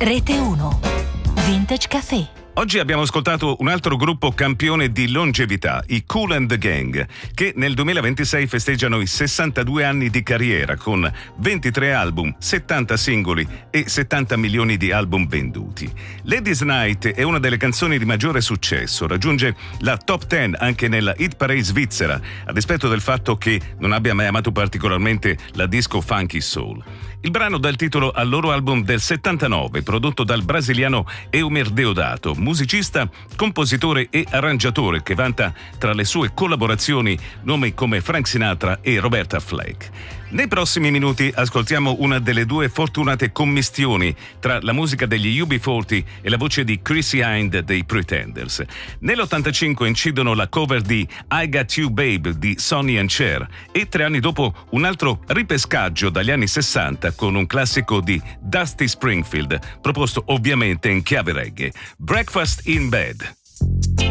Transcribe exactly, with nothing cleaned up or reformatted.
Rete uno, Vintage Café. Oggi abbiamo ascoltato un altro gruppo campione di longevità, i Kool and the Gang, che nel duemilaventisei festeggiano i sessantadue anni di carriera con ventitré album, settanta singoli e settanta milioni di album venduti. Ladies Night è una delle canzoni di maggiore successo, raggiunge la top dieci anche nella hit parade svizzera, a dispetto del fatto che non abbia mai amato particolarmente la disco funky soul. Il brano dà il titolo al loro album del settantanove, prodotto dal brasiliano Eumir Deodato, musicista, compositore e arrangiatore che vanta tra le sue collaborazioni nomi come Frank Sinatra e Roberta Flack. Nei prossimi minuti ascoltiamo una delle due fortunate commistioni tra la musica degli U B quaranta e la voce di Chrissy Hind dei Pretenders. Nell'ottantacinque incidono la cover di I Got You Babe di Sonny and Cher e tre anni dopo un altro ripescaggio dagli anni sessanta con un classico di Dusty Springfield, proposto ovviamente in chiave reggae, Breakfast in Bed.